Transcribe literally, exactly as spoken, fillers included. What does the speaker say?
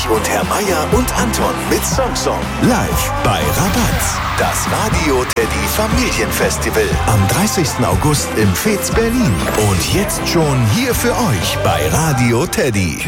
und Herr Meier und Anton mit Song Song. Live bei Rabatz. Das Radio Teddy Familienfestival am dreißigsten August im Fez Berlin. Und jetzt schon hier für euch bei Radio Teddy.